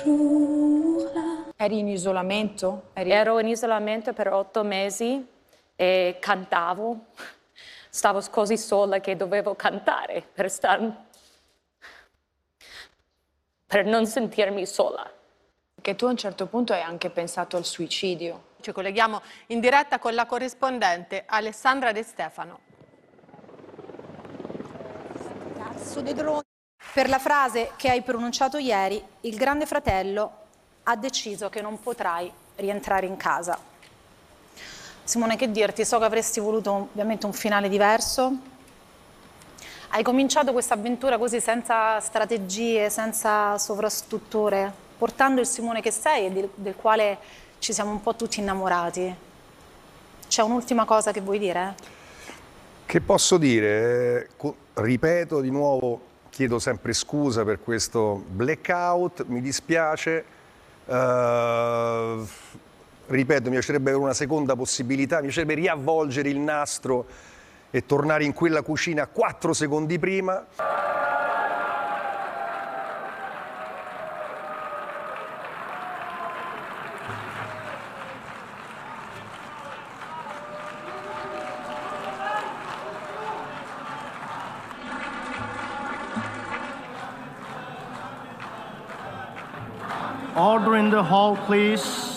jour-là. Eri in isolamento? Ero in isolamento per 8 mesi e cantavo. Stavo così sola che dovevo cantare per non sentirmi sola. Che tu a un certo punto hai anche pensato al suicidio. Ci colleghiamo in diretta con la corrispondente Alessandra De Stefano. Cazzo di drone. Per la frase che hai pronunciato ieri, il Grande Fratello ha deciso che non potrai rientrare in casa. Simone, che dirti? So che avresti voluto ovviamente un finale diverso. Hai cominciato questa avventura così senza strategie, senza sovrastrutture, portando il Simone che sei e del quale ci siamo un po' tutti innamorati. C'è un'ultima cosa che vuoi dire? Che posso dire? Ripeto di nuovo, chiedo sempre scusa per questo blackout, mi dispiace. Ripeto, mi piacerebbe avere una seconda possibilità, mi piacerebbe riavvolgere il nastro e tornare in quella cucina 4 secondi prima. Order in the hall, please.